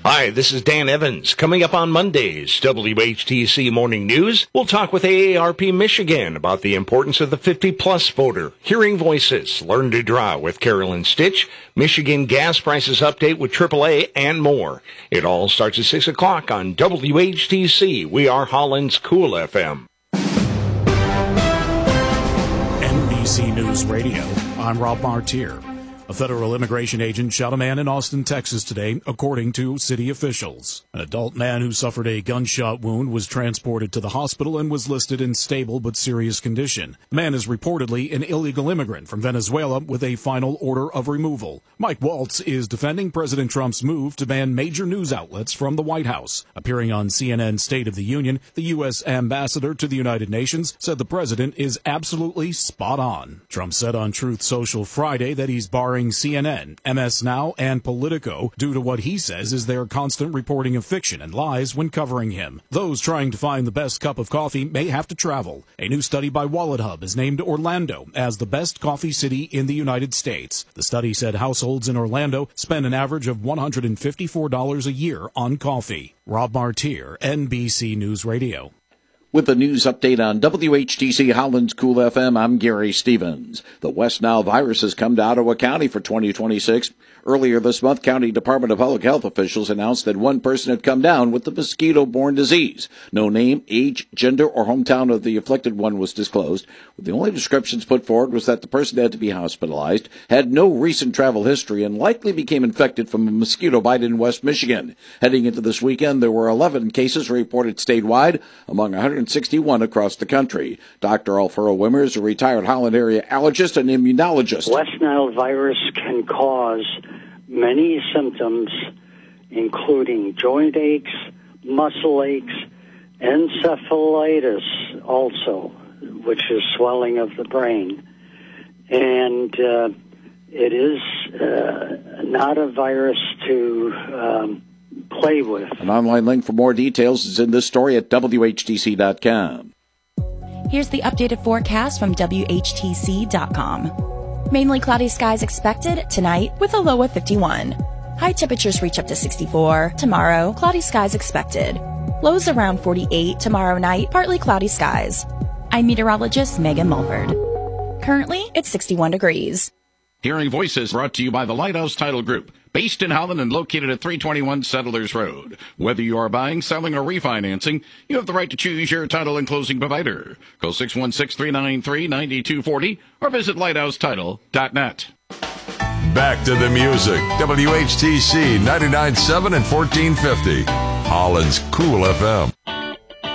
Hi, this is Dan Evans. Coming up on Monday's WHTC Morning News, we'll talk with AARP Michigan about the importance of the 50-plus voter, Hearing Voices, Learn to Draw with Carolyn Stitch, Michigan gas prices update with AAA, and more. It all starts at 6 o'clock on WHTC. We are Holland's Cool FM. NBC News Radio, I'm Rob Martier. A federal immigration agent shot a man in Austin, Texas today, according to city officials. An adult man who suffered a gunshot wound was transported to the hospital and was listed in stable but serious condition. The man is reportedly an illegal immigrant from Venezuela with a final order of removal. Mike Waltz is defending President Trump's move to ban major news outlets from the White House. Appearing on CNN's State of the Union, the U.S. ambassador to the United Nations said the president is absolutely spot on. Trump said on Truth Social Friday that he's barring CNN, MS Now, and Politico due to what he says is their constant reporting of fiction and lies when covering him. Those trying to find the best cup of coffee may have to travel. A new study by WalletHub has named Orlando as the best coffee city in the United States. The study said households in Orlando spend an average of $154 a year on coffee. Rob Martier, NBC News Radio. With the news update on WHTC Holland's Cool FM, I'm Gary Stevens. The West Nile virus has come to Ottawa County for 2026. Earlier this month, County Department of Public Health officials announced that one person had come down with the mosquito-borne disease. No name, age, gender, or hometown of the afflicted one was disclosed. The only descriptions put forward was that the person had to be hospitalized, had no recent travel history, and likely became infected from a mosquito bite in West Michigan. Heading into this weekend, there were 11 cases reported statewide, among 161 across the country. Dr. Alfaro Wimmer is a retired Holland area allergist and immunologist. West Nile virus can cause many symptoms, including joint aches, muscle aches, encephalitis also, which is swelling of the brain. And it is not a virus to play with. An online link for more details is in this story at WHTC.com. Here's the updated forecast from WHTC.com. Mainly cloudy skies expected tonight with a low of 51. High temperatures reach up to 64. Tomorrow, cloudy skies expected. Lows around 48 tomorrow night, partly cloudy skies. I'm meteorologist Megan Mulford. Currently, it's 61 degrees. Hearing Voices brought to you by the Lighthouse Title Group, based in Holland and located at 321 Settlers Road. Whether you are buying, selling, or refinancing, you have the right to choose your title and closing provider. Call 616-393-9240 or visit lighthousetitle.net. Back to the music. WHTC 99.7 and 1450. Holland's Cool FM.